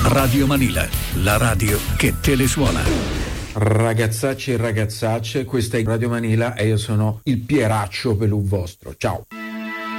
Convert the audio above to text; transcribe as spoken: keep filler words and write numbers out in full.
Radio Manila, la radio che te le suona. Ragazzacci e ragazzacce, questa è Radio Manila e io sono il Pieraccio Pelù vostro. Ciao.